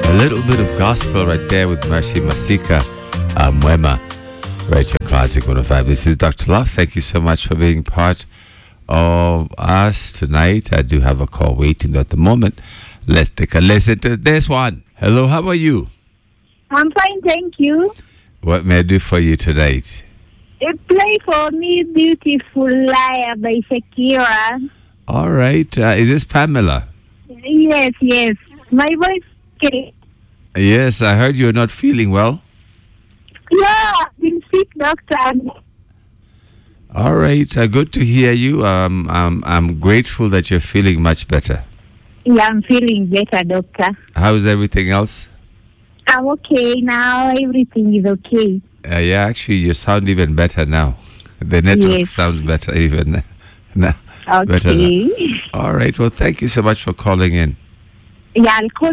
A little bit of gospel right there with Mercy Masika Mwema, right on Classic 105. This is Dr. Love. Thank you so much for being part of us tonight. I do have a call waiting at the moment. Let's take a listen to this one. Hello, how are you? I'm fine, thank you. What may I do for you tonight? Play for me Beautiful Liar by Shakira. All right. Is this Pamela? Yes. My voice okay. Yes, I heard you're not feeling well. Yeah, I've been sick, doctor. All right. Good to hear you. I'm grateful that you're feeling much better. Yeah, I'm feeling better, doctor. How's everything else? I'm okay now. Everything is okay. Yeah, actually, you sound even better now. The network sounds better even now. Okay. Better now. All right. Well, thank you so much for calling in. Yeah, I'll call